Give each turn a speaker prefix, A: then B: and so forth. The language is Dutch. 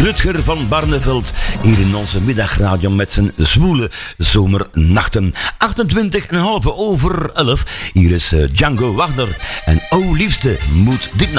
A: Rutger van Barneveld hier in onze middagradio met zijn zwoele zomernachten. 28,5 over 11. Hier is Django Wagner en oh liefste, moet dit nou?